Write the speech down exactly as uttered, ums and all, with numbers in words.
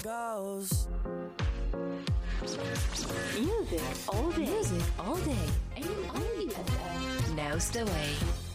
goes. Music all day. Music all day. N I E F M. Now stay away.